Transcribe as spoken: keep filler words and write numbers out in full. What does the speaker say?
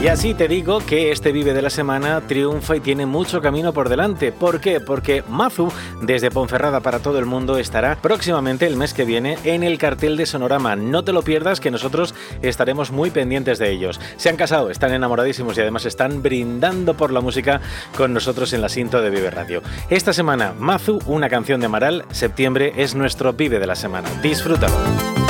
Y así te digo que este Vive de la Semana triunfa y tiene mucho camino por delante. ¿Por qué? Porque Mazu, desde Ponferrada para todo el mundo, estará próximamente el mes que viene en el cartel de Sonorama. No te lo pierdas, que nosotros estaremos muy pendientes de ellos. Se han casado, están enamoradísimos y además están brindando por la música con nosotros en la Sinto de Vive Radio. Esta semana, Mazu, una canción de Amaral, septiembre es nuestro Vive de la Semana. Disfrútalo.